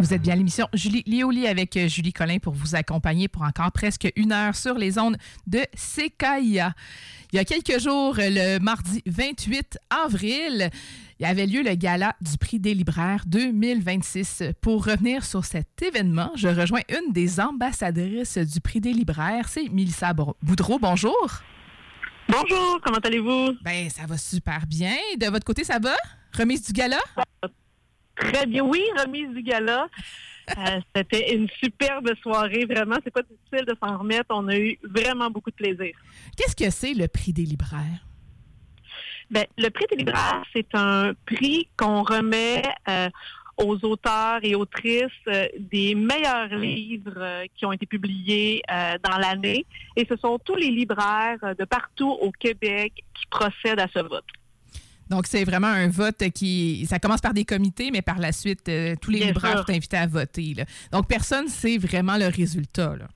Vous êtes bien à l'émission Julie Lioli avec Julie Collin pour vous accompagner pour encore presque 1 heure sur les ondes de CKIA. Il y a quelques jours, le mardi 28 avril, il y avait lieu le gala du prix des libraires 2026. Pour revenir sur cet événement, je rejoins une des ambassadrices du prix des libraires, c'est Mélissa Boudreau. Bonjour. Bonjour, comment allez-vous? Ben, ça va super bien. De votre côté, ça va? Remise du gala? Très bien. Oui, remise du gala. C'était une superbe soirée, vraiment. C'est pas difficile de s'en remettre. On a eu vraiment beaucoup de plaisir. Qu'est-ce que c'est le prix des libraires? Ben, le prix des libraires, c'est un prix qu'on remet aux auteurs et autrices des meilleurs livres qui ont été publiés dans l'année. Et ce sont tous les libraires de partout au Québec qui procèdent à ce vote. Donc, c'est vraiment un vote qui... Ça commence par des comités, mais par la suite, tous les libraires sont invités à voter, là. Donc, personne ne sait vraiment le résultat, là.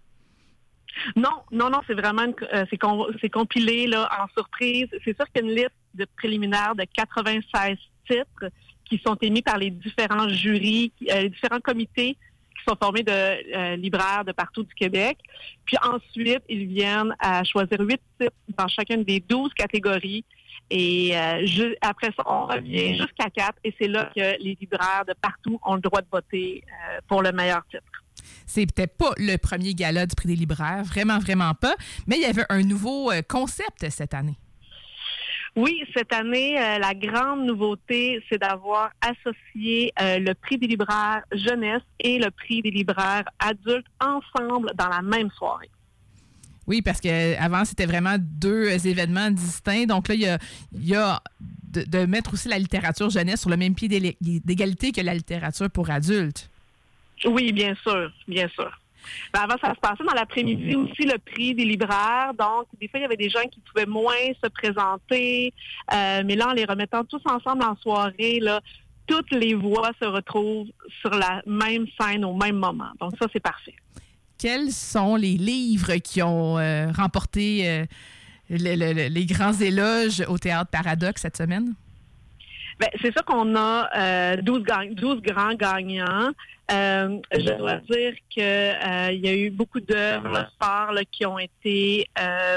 Non, c'est vraiment... c'est compilé là, en surprise. C'est sûr qu'il y a une liste de préliminaires de 96 titres qui sont émis par les différents jurys, les différents comités qui sont formés de libraires de partout du Québec. Puis ensuite, ils viennent à choisir 8 titres dans chacune des 12 catégories. Et après ça, on revient jusqu'à 4 et c'est là que les libraires de partout ont le droit de voter pour le meilleur titre. C'est peut-être pas le premier gala du prix des libraires, vraiment, vraiment pas, mais il y avait un nouveau concept cette année. Oui, cette année, la grande nouveauté, c'est d'avoir associé le prix des libraires jeunesse et le prix des libraires adultes ensemble dans la même soirée. Oui, parce qu'avant, c'était vraiment 2 événements distincts. Donc là, il y a de mettre aussi la littérature jeunesse sur le même pied d'égalité que la littérature pour adultes. Oui, bien sûr, bien sûr. Ben avant, ça se passait dans l'après-midi aussi, le prix des libraires. Donc, des fois, il y avait des gens qui pouvaient moins se présenter. Mais là, en les remettant tous ensemble en soirée, là, toutes les voix se retrouvent sur la même scène au même moment. Donc, ça, c'est parfait. Quels sont les livres qui ont remporté les grands éloges au Théâtre Paradoxe cette semaine? Ben, c'est sûr qu'on a 12 grands gagnants. Je dois dire que il y a eu beaucoup d'œuvres phares qui ont été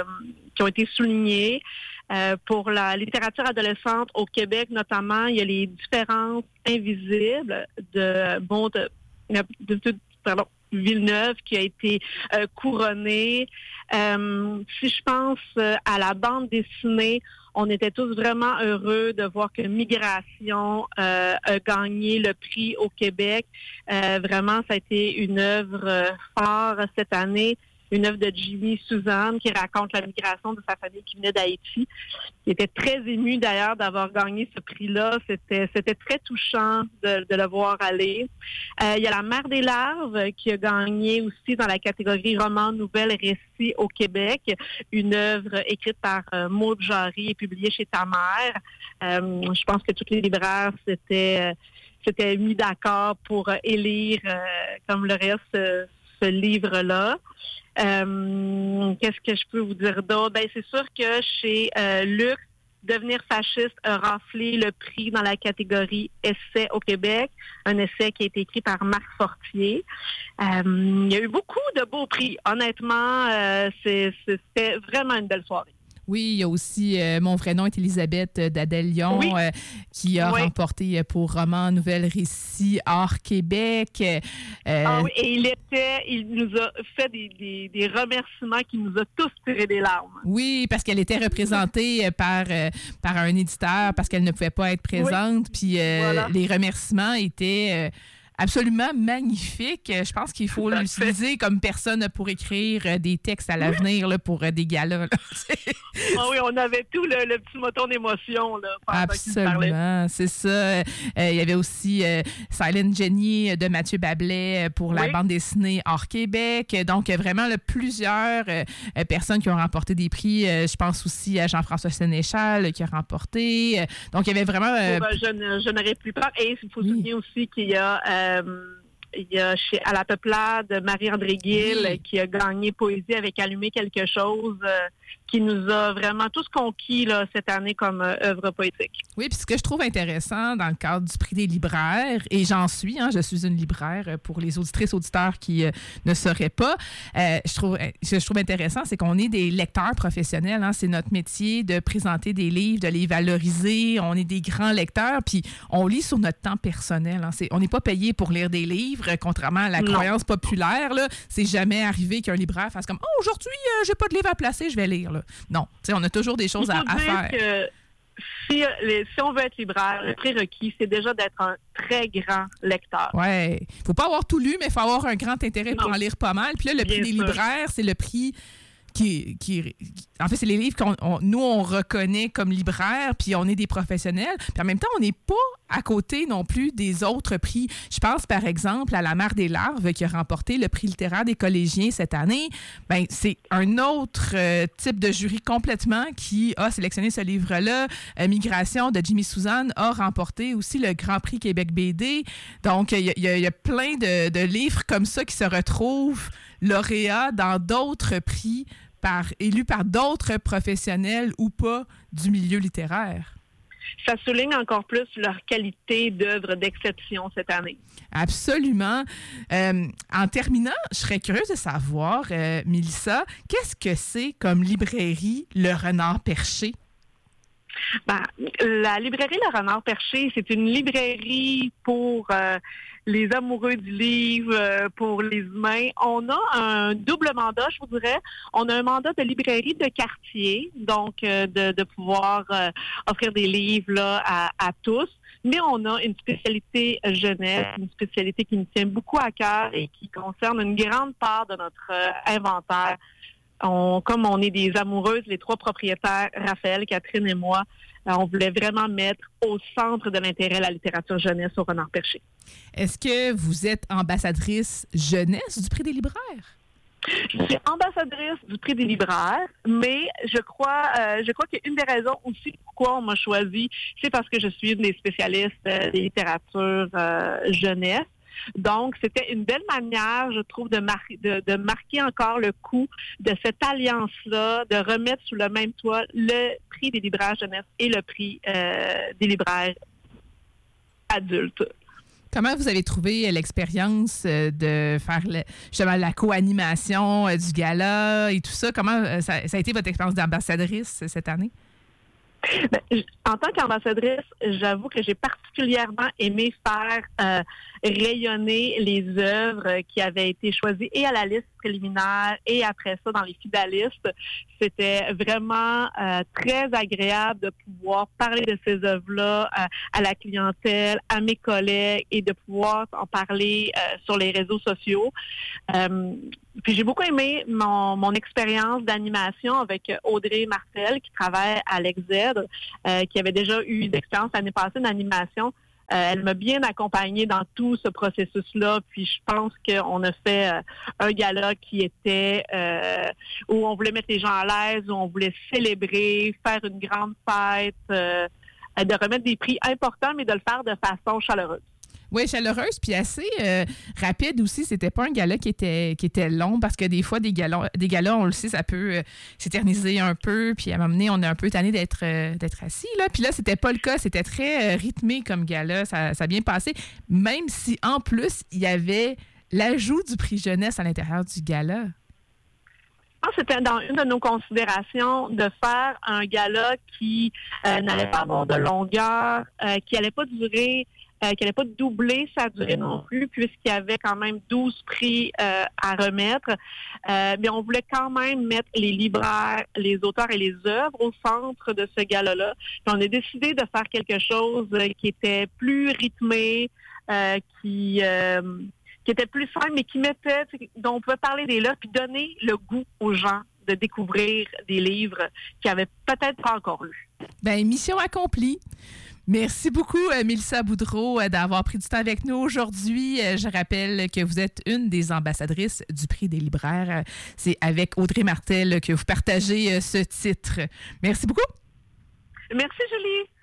soulignées. Pour la littérature adolescente au Québec, notamment, il y a les différences invisibles de Villeneuve qui a été couronné. Si je pense à la bande dessinée, on était tous vraiment heureux de voir que Migration a gagné le prix au Québec. Vraiment, ça a été une œuvre phare cette année. Une œuvre de Jimmy Suzanne qui raconte la migration de sa famille qui venait d'Haïti. Il était très ému d'ailleurs d'avoir gagné ce prix-là. C'était très touchant de le voir aller. Il y a La Mère des larves qui a gagné aussi dans la catégorie roman, nouvelle, récit au Québec. Une œuvre écrite par Maud Jarry et publiée chez Ta Mère. Je pense que tous les libraires s'étaient mis d'accord pour élire comme le reste ce livre-là. Qu'est-ce que je peux vous dire d'autre? Ben, c'est sûr que chez Luc, Devenir fasciste a raflé le prix dans la catégorie essai au Québec, un essai qui a été écrit par Marc Fortier. Il y a eu beaucoup de beaux prix. Honnêtement, c'était vraiment une belle soirée. Oui, il y a aussi Mon vrai nom est Elisabeth d'Adèle Lyon, oui. Qui a remporté pour roman, nouvelle, récit, hors Québec. Oui, et il nous a fait des remerciements qui nous a tous tiré des larmes. Oui, parce qu'elle était représentée par un éditeur, parce qu'elle ne pouvait pas être présente. Oui. Puis les remerciements étaient... absolument magnifique. Je pense qu'il faut l'utiliser comme personne pour écrire des textes à l'avenir là, pour des galas. Oui, on avait tout le petit moton d'émotion. Là, absolument, c'est ça. Il y avait aussi Silent Jenny de Mathieu Bablet pour la bande dessinée hors Québec. Donc, vraiment, là, plusieurs personnes qui ont remporté des prix. Je pense aussi à Jean-François Sénéchal qui a remporté. Donc, il y avait vraiment... je n'aurais plus peur. Et il faut souligner aussi qu'il y a... il y a à la Peuplade Marie-André Gill qui a gagné poésie avec Allumer quelque chose qui nous a vraiment tous conquis là, cette année comme œuvre poétique. Oui, puis ce que je trouve intéressant dans le cadre du prix des libraires, et j'en suis, je suis une libraire pour les auditrices, auditeurs qui ne sauraient pas, ce que je trouve intéressant, c'est qu'on est des lecteurs professionnels. C'est notre métier de présenter des livres, de les valoriser. On est des grands lecteurs, puis on lit sur notre temps personnel. On n'est pas payé pour lire des livres, contrairement à la croyance populaire. Là, c'est jamais arrivé qu'un libraire fasse comme « Oh, aujourd'hui, j'ai pas de livre à placer, je vais lire. » Non, on a toujours des choses à faire. Que si on veut être libraire, le prérequis, c'est déjà d'être un très grand lecteur. Oui. Il ne faut pas avoir tout lu, mais il faut avoir un grand intérêt pour en lire pas mal. Puis là, le prix des libraires, c'est le prix en fait, c'est les livres nous, on reconnaît comme libraires, puis on est des professionnels. Puis en même temps, on n'est pas à côté non plus des autres prix. Je pense, par exemple, à La Mare des Larves, qui a remporté le prix littéraire des collégiens cette année. Bien, c'est un autre type de jury complètement qui a sélectionné ce livre-là. Migration de Jimmy Suzanne a remporté aussi le Grand Prix Québec BD. Donc, il y a plein de livres comme ça qui se retrouvent lauréats dans d'autres prix élus par d'autres professionnels ou pas du milieu littéraire. Ça souligne encore plus leur qualité d'œuvre d'exception cette année. Absolument. En terminant, je serais curieuse de savoir, Mélissa, qu'est-ce que c'est comme librairie Le Renard Perché? La librairie Le Renard Perché, c'est une librairie pour les amoureux du livre, pour les humains. On a un double mandat, je vous dirais. On a un mandat de librairie de quartier, donc de pouvoir offrir des livres là, à tous. Mais on a une spécialité jeunesse, une spécialité qui nous tient beaucoup à cœur et qui concerne une grande part de notre inventaire. Comme on est des amoureuses, les trois propriétaires, Raphaël, Catherine et moi, on voulait vraiment mettre au centre de l'intérêt la littérature jeunesse au Renard Perché. Est-ce que vous êtes ambassadrice jeunesse du prix des libraires? Je suis ambassadrice du prix des libraires, mais je crois qu'une des raisons aussi pourquoi on m'a choisi, c'est parce que je suis une des spécialistes des littératures jeunesse. Donc, c'était une belle manière, je trouve, de marquer encore le coup de cette alliance-là, de remettre sous le même toit le prix des libraires jeunesse et le prix des libraires adultes. Comment vous avez trouvé l'expérience de faire justement la co-animation du gala et tout ça? Comment ça a été votre expérience d'ambassadrice cette année? En tant qu'ambassadrice, j'avoue que j'ai particulièrement aimé faire rayonner les œuvres qui avaient été choisies et à la liste préliminaire et après ça dans les finalistes. C'était vraiment très agréable de pouvoir parler de ces œuvres-là à la clientèle, à mes collègues et de pouvoir en parler sur les réseaux sociaux. Puis j'ai beaucoup aimé mon expérience d'animation avec Audrey Martel qui travaille à l'Exed, qui avait déjà eu d'expérience l'année passée d'animation. Elle m'a bien accompagnée dans tout ce processus-là. Puis je pense qu'on a fait un gala qui était où on voulait mettre les gens à l'aise, où on voulait célébrer, faire une grande fête, de remettre des prix importants, mais de le faire de façon chaleureuse. Oui, chaleureuse, puis assez rapide aussi. C'était pas un gala qui était long, parce que des fois, des galas, on le sait, ça peut s'éterniser un peu, puis à un moment donné, on est un peu tanné d'être assis, là. Puis là, c'était pas le cas. C'était très rythmé comme gala. Ça a bien passé, même si, en plus, il y avait l'ajout du prix jeunesse à l'intérieur du gala. C'était dans une de nos considérations de faire un gala qui n'allait pas avoir de longueur, qui n'allait pas durer... qui n'allait pas doubler sa durée non plus, puisqu'il y avait quand même 12 prix à remettre. Mais on voulait quand même mettre les libraires, les auteurs et les œuvres au centre de ce gala-là. Puis on a décidé de faire quelque chose qui était plus rythmé, qui était plus simple, mais dont on pouvait parler des livres, puis donner le goût aux gens de découvrir des livres qu'ils n'avaient peut-être pas encore lus. Bien, mission accomplie. Merci beaucoup, Mélissa Boudreau, d'avoir pris du temps avec nous aujourd'hui. Je rappelle que vous êtes une des ambassadrices du prix des libraires. C'est avec Audrey Martel que vous partagez ce titre. Merci beaucoup. Merci, Julie.